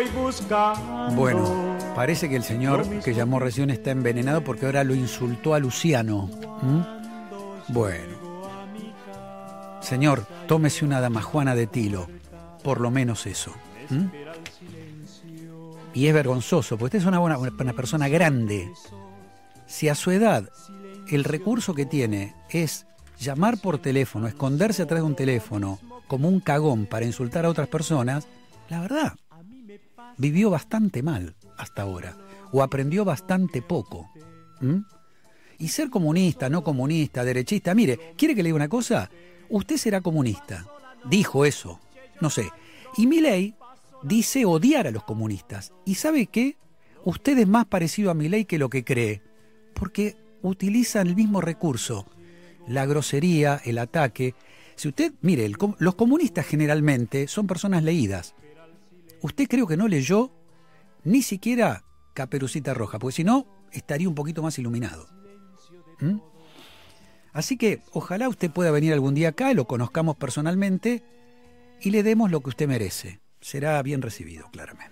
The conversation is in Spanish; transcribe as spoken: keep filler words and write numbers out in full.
Bueno, parece que el señor que llamó recién está envenenado porque ahora lo insultó a Luciano. ¿Mm? Bueno. Señor, tómese una damajuana de tilo. Por lo menos eso. ¿Mm? Y es vergonzoso, porque usted es una, buena, una persona grande. Si a su edad el recurso que tiene es llamar por teléfono, esconderse atrás de un teléfono como un cagón para insultar a otras personas, la verdad, vivió bastante mal hasta ahora, o aprendió bastante poco. ¿Mm? Y ser comunista, no comunista, derechista, mire, ¿quiere que le diga una cosa? Usted será comunista, dijo eso, no sé, y Milei dice odiar a los comunistas, y ¿sabe qué? Usted es más parecido a Milei que lo que cree, porque utilizan el mismo recurso, la grosería, el ataque. Si usted, mire, el, los comunistas generalmente son personas leídas. Usted creo que no leyó ni siquiera Caperucita Roja, porque si no, estaría un poquito más iluminado. ¿Mm? Así que ojalá usted pueda venir algún día acá, lo conozcamos personalmente y le demos lo que usted merece. Será bien recibido, claramente.